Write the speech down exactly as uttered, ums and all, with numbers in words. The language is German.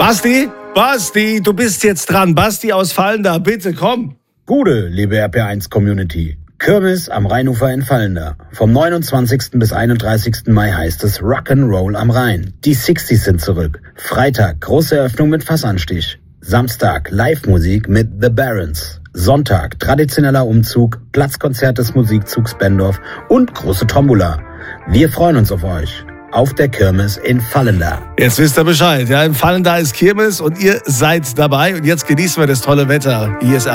Basti, Basti, du bist jetzt dran. Basti aus Fallenda, bitte komm. Gute, liebe R P eins Community. Kirmes am Rheinufer in Fallenda. Vom neunundzwanzigsten bis einunddreißigsten Mai heißt es Rock'n'Roll am Rhein. Die Sixties sind zurück. Freitag große Eröffnung mit Fassanstich. Samstag Live-Musik mit The Barons. Sonntag traditioneller Umzug, Platzkonzert des Musikzugs Bendorf und große Tombola. Wir freuen uns auf euch. Auf der Kirmes in Fallenda. Jetzt wisst ihr Bescheid. Ja, in Fallenda ist Kirmes und ihr seid dabei. Und jetzt genießen wir das tolle Wetter. Hier ist